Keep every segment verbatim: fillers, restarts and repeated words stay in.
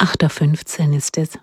acht Uhr fünfzehn ist es.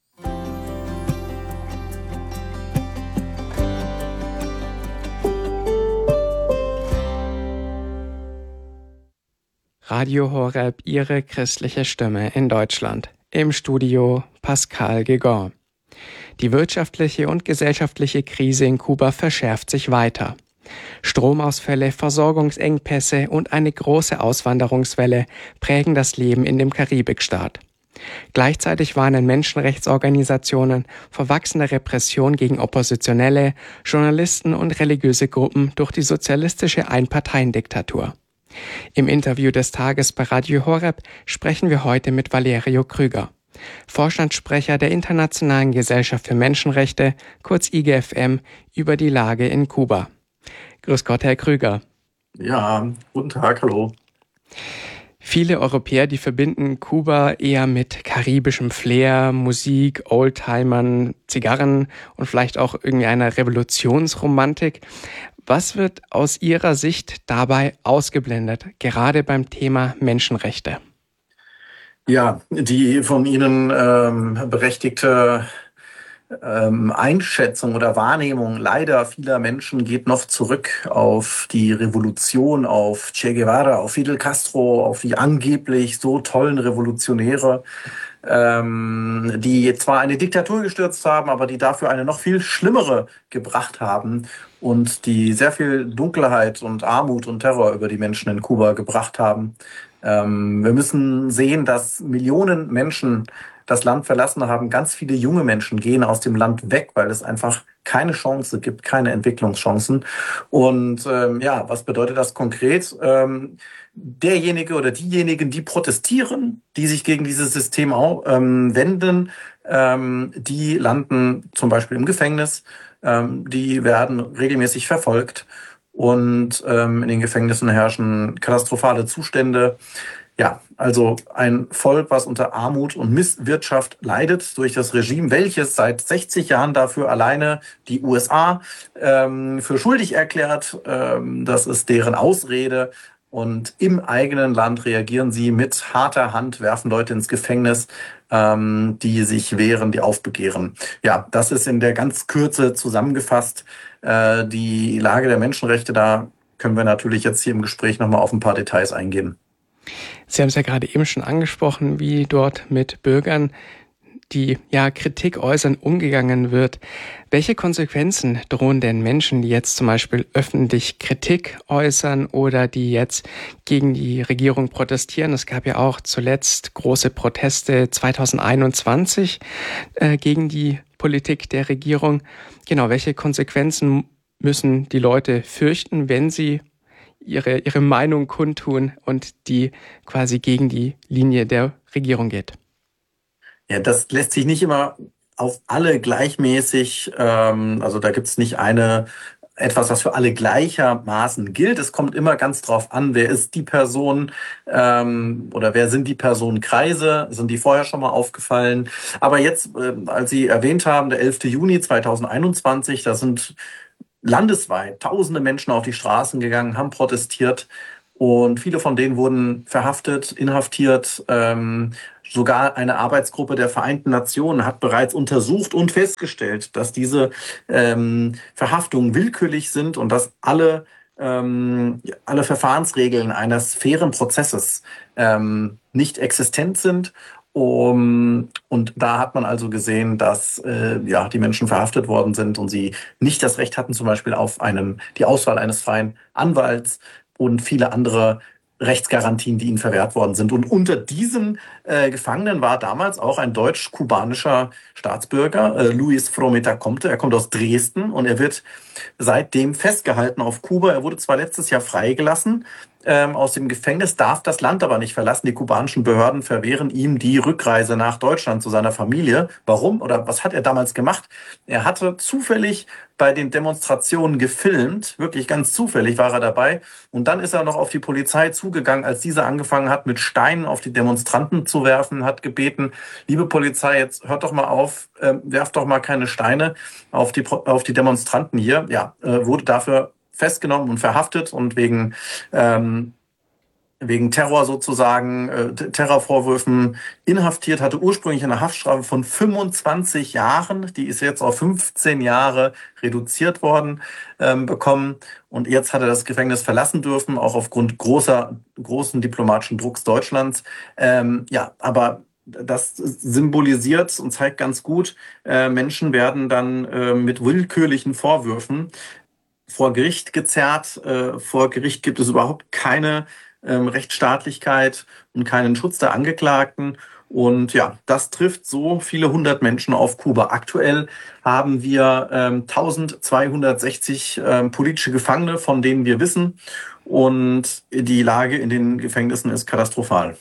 Radio Horeb, Ihre christliche Stimme in Deutschland. Im Studio Pascal Gegon. Die wirtschaftliche und gesellschaftliche Krise in Kuba verschärft sich weiter. Stromausfälle, Versorgungsengpässe und eine große Auswanderungswelle prägen das Leben in dem Karibikstaat. Gleichzeitig warnen Menschenrechtsorganisationen vor wachsender Repression gegen Oppositionelle, Journalisten und religiöse Gruppen durch die sozialistische Einparteiendiktatur. Im Interview des Tages bei Radio Horeb sprechen wir heute mit Valerio Krüger, Vorstandssprecher der Internationalen Gesellschaft für Menschenrechte, kurz I G F M, über die Lage in Kuba. Grüß Gott, Herr Krüger. Ja, guten Tag, hallo. Viele Europäer, die verbinden Kuba eher mit karibischem Flair, Musik, Oldtimern, Zigarren und vielleicht auch irgendwie einer Revolutionsromantik. Was wird aus Ihrer Sicht dabei ausgeblendet, gerade beim Thema Menschenrechte? Ja, die von Ihnen ähm, berechtigte ähm, Einschätzung oder Wahrnehmung leider vieler Menschen geht noch zurück auf die Revolution, auf Che Guevara, auf Fidel Castro, auf die angeblich so tollen Revolutionäre, ähm, die zwar eine Diktatur gestürzt haben, aber die dafür eine noch viel schlimmere gebracht haben und die sehr viel Dunkelheit und Armut und Terror über die Menschen in Kuba gebracht haben. Ähm, wir müssen sehen, dass Millionen Menschen das Land verlassen haben. Ganz viele junge Menschen gehen aus dem Land weg, weil es einfach keine Chance gibt, keine Entwicklungschancen. Und ähm, ja, was bedeutet das konkret? Ähm, derjenige oder diejenigen, die protestieren, die sich gegen dieses System auch, ähm, wenden, ähm, die landen zum Beispiel im Gefängnis, ähm, die werden regelmäßig verfolgt und ähm, in den Gefängnissen herrschen katastrophale Zustände. Ja, also ein Volk, was unter Armut und Misswirtschaft leidet durch das Regime, welches seit sechzig Jahren dafür alleine die U S A ähm, für schuldig erklärt. Ähm, das ist deren Ausrede. Und im eigenen Land reagieren sie mit harter Hand, werfen Leute ins Gefängnis, ähm, die sich wehren, die aufbegehren. Ja, das ist in der ganz Kürze zusammengefasst äh, die Lage der Menschenrechte. Da können wir natürlich jetzt hier im Gespräch nochmal auf ein paar Details eingehen. Sie haben es ja gerade eben schon angesprochen, wie dort mit Bürgern, die ja Kritik äußern, umgegangen wird. Welche Konsequenzen drohen denn Menschen, die jetzt zum Beispiel öffentlich Kritik äußern oder die jetzt gegen die Regierung protestieren? Es gab ja auch zuletzt große Proteste zwanzig einundzwanzig äh, gegen die Politik der Regierung. Genau, welche Konsequenzen müssen die Leute fürchten, wenn sie ihre, ihre Meinung kundtun und die quasi gegen die Linie der Regierung geht? Ja, das lässt sich nicht immer auf alle gleichmäßig, ähm, also da gibt es nicht eine etwas, was für alle gleichermaßen gilt. Es kommt immer ganz drauf an, wer ist die Person ähm, oder wer sind die Personenkreise, sind die vorher schon mal aufgefallen. Aber jetzt, äh, als Sie erwähnt haben, der elfter Juni zweitausendeinundzwanzig, da sind landesweit tausende Menschen auf die Straßen gegangen, haben protestiert und viele von denen wurden verhaftet, inhaftiert. Ähm, sogar eine Arbeitsgruppe der Vereinten Nationen hat bereits untersucht und festgestellt, dass diese ähm, Verhaftungen willkürlich sind und dass alle, ähm, alle Verfahrensregeln eines fairen Prozesses ähm, nicht existent sind. Um, und da hat man also gesehen, dass äh, ja die Menschen verhaftet worden sind und sie nicht das Recht hatten, zum Beispiel auf einen, die Auswahl eines freien Anwalts und viele andere Rechtsgarantien, die ihnen verwehrt worden sind. Und unter diesen äh, Gefangenen war damals auch ein deutsch-kubanischer Staatsbürger, äh, Luis Frometa Comte. Er kommt aus Dresden und er wird seitdem festgehalten auf Kuba. Er wurde zwar letztes Jahr freigelassen ähm, aus dem Gefängnis, darf das Land aber nicht verlassen. Die kubanischen Behörden verwehren ihm die Rückreise nach Deutschland zu seiner Familie. Warum oder was hat er damals gemacht? Er hatte zufällig bei den Demonstrationen gefilmt, wirklich ganz zufällig war er dabei. Und dann ist er noch auf die Polizei zugegangen, als diese angefangen hat, mit Steinen auf die Demonstranten zu werfen, hat gebeten, liebe Polizei, jetzt hört doch mal auf, äh, werft doch mal keine Steine auf die, auf die Demonstranten hier. Ja, äh, wurde dafür festgenommen und verhaftet und wegen ähm, wegen Terror sozusagen, äh, Terrorvorwürfen inhaftiert, hatte ursprünglich eine Haftstrafe von fünfundzwanzig Jahren. Die ist jetzt auf fünfzehn Jahre reduziert worden, ähm, bekommen. Und jetzt hat er das Gefängnis verlassen dürfen, auch aufgrund großer, großen diplomatischen Drucks Deutschlands. Ähm, ja, aber das symbolisiert und zeigt ganz gut, äh, Menschen werden dann äh, mit willkürlichen Vorwürfen vor Gericht gezerrt. Äh, vor Gericht gibt es überhaupt keine ähm, Rechtsstaatlichkeit und keinen Schutz der Angeklagten. Und ja, das trifft so viele hundert Menschen auf Kuba. Aktuell haben wir ähm, eintausendzweihundertsechzig ähm, politische Gefangene, von denen wir wissen. Und die Lage in den Gefängnissen ist katastrophal.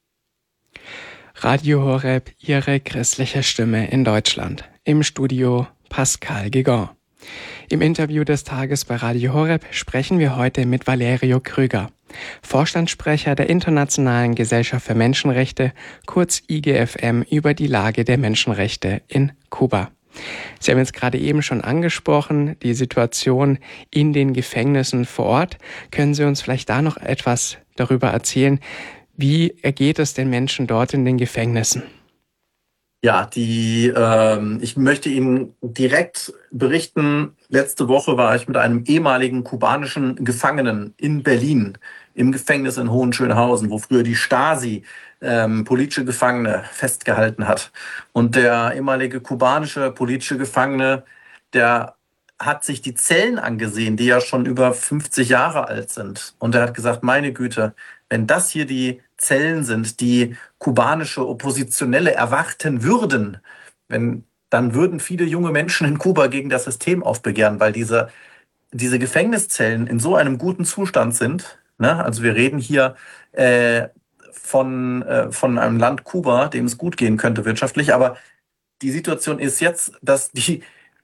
Radio Horeb, Ihre christliche Stimme in Deutschland. Im Studio Pascal Guégan. Im Interview des Tages bei Radio Horeb sprechen wir heute mit Valerio Krüger, Vorstandssprecher der Internationalen Gesellschaft für Menschenrechte, kurz I G F M, über die Lage der Menschenrechte in Kuba. Sie haben jetzt gerade eben schon angesprochen, die Situation in den Gefängnissen vor Ort. Können Sie uns vielleicht da noch etwas darüber erzählen? Wie ergeht es den Menschen dort in den Gefängnissen? Ja, die, ähm, ich möchte Ihnen direkt berichten, letzte Woche war ich mit einem ehemaligen kubanischen Gefangenen in Berlin im Gefängnis in Hohenschönhausen, wo früher die Stasi ähm, politische Gefangene festgehalten hat. Und der ehemalige kubanische politische Gefangene, der hat sich die Zellen angesehen, die ja schon über fünfzig Jahre alt sind. Und er hat gesagt, meine Güte, wenn das hier die Zellen sind, die kubanische Oppositionelle erwarten würden, wenn, dann würden viele junge Menschen in Kuba gegen das System aufbegehren, weil diese, diese Gefängniszellen in so einem guten Zustand sind. Ne? Also wir reden hier äh, von, äh, von einem Land Kuba, dem es gut gehen könnte wirtschaftlich, aber die Situation ist jetzt, dass die,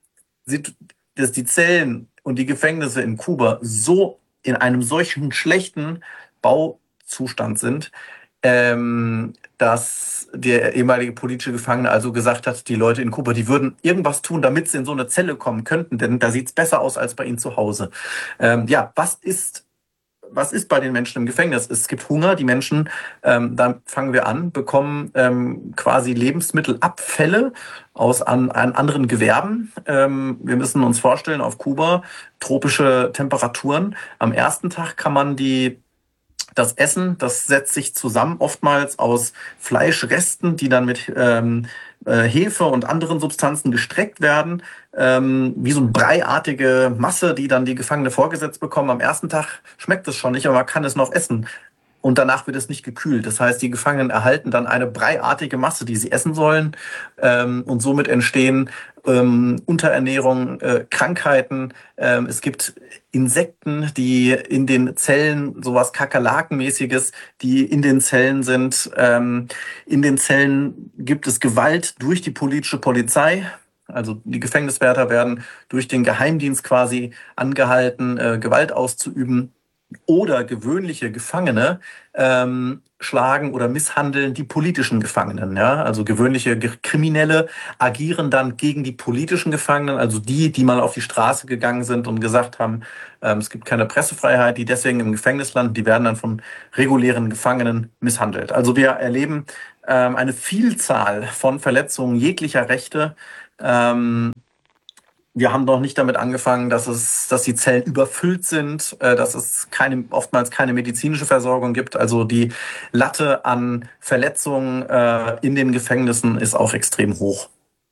dass die Zellen und die Gefängnisse in Kuba so in einem solchen schlechten Bauzustand sind, ähm, dass der ehemalige politische Gefangene also gesagt hat, die Leute in Kuba, die würden irgendwas tun, damit sie in so eine Zelle kommen könnten, denn da sieht's besser aus als bei ihnen zu Hause. Ähm, ja, was ist Was ist bei den Menschen im Gefängnis? Es gibt Hunger, die Menschen, ähm, da fangen wir an, bekommen ähm, quasi Lebensmittelabfälle aus an, an anderen Gewerben. Ähm, wir müssen uns vorstellen, auf Kuba tropische Temperaturen. Am ersten Tag kann man die Das Essen, das setzt sich zusammen oftmals aus Fleischresten, die dann mit ähm, äh, Hefe und anderen Substanzen gestreckt werden, ähm, wie so eine breiartige Masse, die dann die Gefangene vorgesetzt bekommen. Am ersten Tag schmeckt es schon nicht, aber man kann es noch essen. Und danach wird es nicht gekühlt. Das heißt, die Gefangenen erhalten dann eine breiartige Masse, die sie essen sollen. Ähm, und somit entstehen ähm, Unterernährung, äh, Krankheiten. Ähm, es gibt Insekten, die in den Zellen, sowas Kakerlakenmäßiges, die in den Zellen sind. Ähm, in den Zellen gibt es Gewalt durch die politische Polizei. Also die Gefängniswärter werden durch den Geheimdienst quasi angehalten, äh, Gewalt auszuüben. Oder gewöhnliche Gefangene ähm, schlagen oder misshandeln die politischen Gefangenen. Ja? Also gewöhnliche Kriminelle agieren dann gegen die politischen Gefangenen, also die, die mal auf die Straße gegangen sind und gesagt haben, ähm, es gibt keine Pressefreiheit, die deswegen im Gefängnis landen, die werden dann von regulären Gefangenen misshandelt. Also wir erleben ähm, eine Vielzahl von Verletzungen jeglicher Rechte. Ähm, Wir haben noch nicht damit angefangen, dass es, dass die Zellen überfüllt sind, äh, dass es keine, oftmals keine medizinische Versorgung gibt. Also die Latte an Verletzungen äh, in den Gefängnissen ist auch extrem hoch.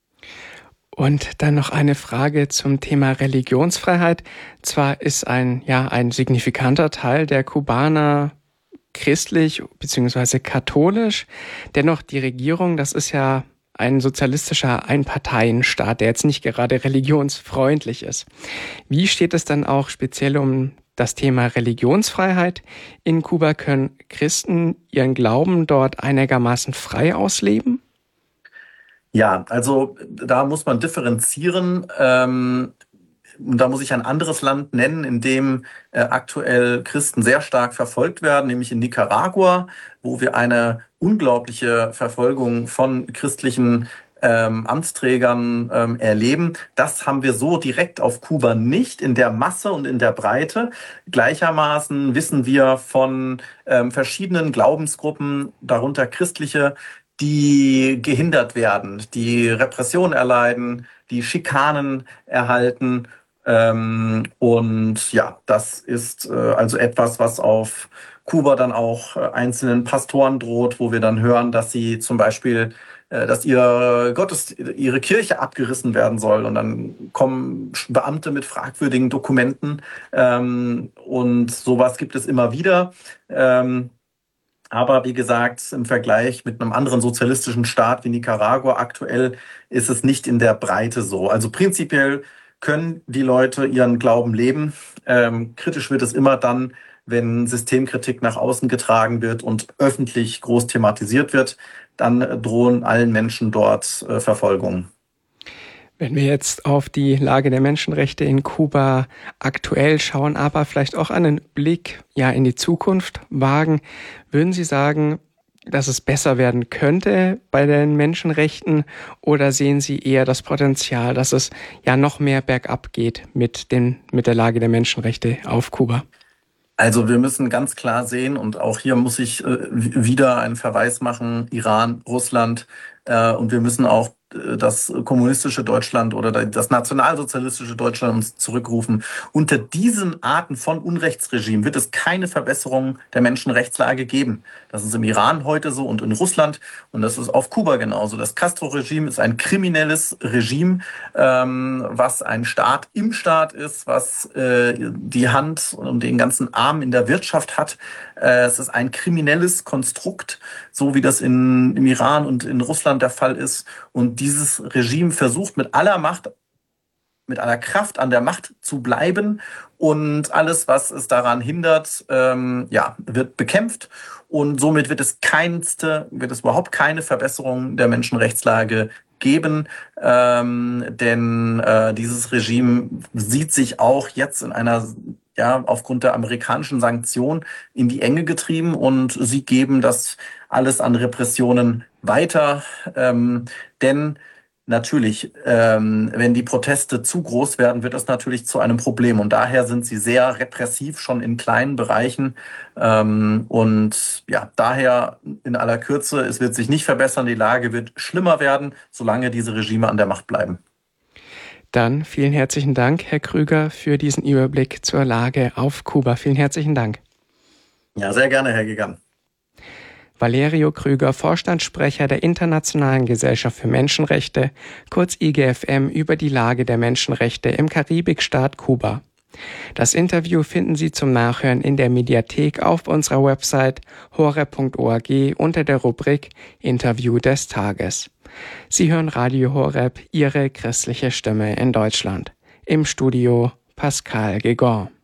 Und dann noch eine Frage zum Thema Religionsfreiheit. Zwar ist ein, ja, ein signifikanter Teil der Kubaner christlich bzw. katholisch, dennoch die Regierung, das ist ja ein sozialistischer Einparteienstaat, der jetzt nicht gerade religionsfreundlich ist. Wie steht es dann auch speziell um das Thema Religionsfreiheit? In Kuba können Christen ihren Glauben dort einigermaßen frei ausleben? Ja, also da muss man differenzieren. Ähm, und da muss ich ein anderes Land nennen, in dem äh, aktuell Christen sehr stark verfolgt werden, nämlich in Nicaragua, wo wir eine unglaubliche Verfolgung von christlichen ähm, Amtsträgern ähm, erleben. Das haben wir so direkt auf Kuba nicht in der Masse und in der Breite. Gleichermaßen wissen wir von ähm, verschiedenen Glaubensgruppen, darunter christliche, die gehindert werden, die Repression erleiden, die Schikanen erhalten. Ähm, und ja, das ist äh, also etwas, was auf Kuba dann auch äh, einzelnen Pastoren droht, wo wir dann hören, dass sie zum Beispiel, äh, dass ihr Gottes, ihre Kirche abgerissen werden soll. Und dann kommen Beamte mit fragwürdigen Dokumenten. Ähm, und sowas gibt es immer wieder. Ähm, Aber wie gesagt, im Vergleich mit einem anderen sozialistischen Staat wie Nicaragua aktuell ist es nicht in der Breite so. Also prinzipiell können die Leute ihren Glauben leben. Ähm, kritisch wird es immer dann, wenn Systemkritik nach außen getragen wird und öffentlich groß thematisiert wird. Dann drohen allen Menschen dort äh, Verfolgung. Wenn wir jetzt auf die Lage der Menschenrechte in Kuba aktuell schauen, aber vielleicht auch einen Blick ja in die Zukunft wagen, würden Sie sagen, dass es besser werden könnte bei den Menschenrechten, oder sehen Sie eher das Potenzial, dass es ja noch mehr bergab geht mit den, mit der Lage der Menschenrechte auf Kuba? Also wir müssen ganz klar sehen, und auch hier muss ich äh, wieder einen Verweis machen, Iran, Russland, äh, und wir müssen auch äh, das kommunistische Deutschland oder das nationalsozialistische Deutschland uns zurückrufen. Unter diesen Arten von Unrechtsregime wird es keine Verbesserung der Menschenrechtslage geben. Das ist im Iran heute so und in Russland, und das ist auf Kuba genauso. Das Castro-Regime ist ein kriminelles Regime, ähm, was ein Staat im Staat ist, was äh, die Hand und den ganzen Arm in der Wirtschaft hat. Äh, es ist ein kriminelles Konstrukt, so wie das in, im Iran und in Russland der Fall ist. Und dieses Regime versucht mit aller Macht, mit aller Kraft an der Macht zu bleiben, und alles, was es daran hindert, ähm, ja, wird bekämpft, und somit wird es keinste, wird es überhaupt keine Verbesserung der Menschenrechtslage geben, ähm, denn äh, dieses Regime sieht sich auch jetzt in einer, ja, aufgrund der amerikanischen Sanktionen in die Enge getrieben, und sie geben das alles an Repressionen weiter, ähm, denn natürlich, ähm, wenn die Proteste zu groß werden, wird das natürlich zu einem Problem. Und daher sind sie sehr repressiv schon in kleinen Bereichen. Ähm, und ja, daher in aller Kürze, es wird sich nicht verbessern, die Lage wird schlimmer werden, solange diese Regime an der Macht bleiben. Dann vielen herzlichen Dank, Herr Krüger, für diesen Überblick zur Lage auf Kuba. Vielen herzlichen Dank. Ja, sehr gerne, Herr Gigant. Valerio Krüger, Vorstandssprecher der Internationalen Gesellschaft für Menschenrechte, kurz I G F M, über die Lage der Menschenrechte im Karibikstaat Kuba. Das Interview finden Sie zum Nachhören in der Mediathek auf unserer Website horeb punkt org unter der Rubrik Interview des Tages. Sie hören Radio Horeb, Ihre christliche Stimme in Deutschland. Im Studio Pascal Gegon.